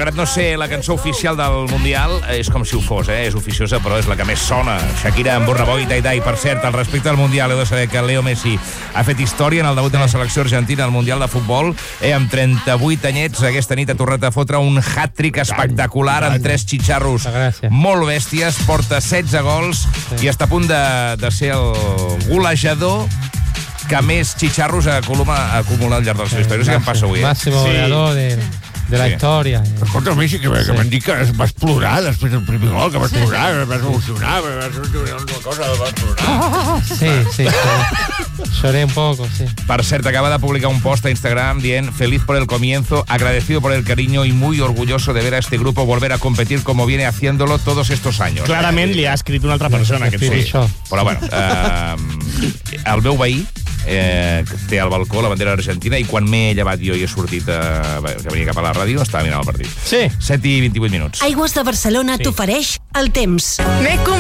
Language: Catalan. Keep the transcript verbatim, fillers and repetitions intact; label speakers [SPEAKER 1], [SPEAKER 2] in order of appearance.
[SPEAKER 1] malgrat no ser la cançó oficial del Mundial, és com si ho fos, eh? És oficiosa, però és la que més sona. Shakira amb Burna Boy i Tai Tai. Per cert, al respecte al Mundial, heu de saber que Leo Messi ha fet història en el debut de la selecció argentina al Mundial de Futbol. Eh, amb trenta-vuit anyets, aquesta nit ha tornat a fotre un hat-trick espectacular amb tres xitxarros molt bèsties, porta setze gols i està a punt de, de ser el golejador que més xitxarros acumula, acumula al llarg de la seva història. No sé què em passa avui, eh?
[SPEAKER 2] Máximo goleador de... de la sí. història.
[SPEAKER 3] Escolta, Messi, que, sí. que m'han dit que vas plorar després del primer gol, que vas plorar, vas emocionar, vas una cosa, vas plorar.
[SPEAKER 2] Sí, sí, lloré un poco, sí.
[SPEAKER 1] Per cert, acaba de publicar un post a Instagram dient feliz por el comienzo, agradecido por el cariño y muy orgulloso de ver a este grupo volver a competir como viene haciéndolo todos estos años.
[SPEAKER 4] Clarament li ha escrit una altra persona.
[SPEAKER 2] Sí, sí, sí.
[SPEAKER 1] Però bueno, eh, el meu veí eh, té al balcó la bandera argentina i quan m'he llevat jo i he sortit eh, que venia cap a la ràdio estava mirant el partit.
[SPEAKER 4] Sí.
[SPEAKER 1] set i vint-i-vuit minuts.
[SPEAKER 5] Aigües de Barcelona sí. t'ofereix el temps.
[SPEAKER 6] M'he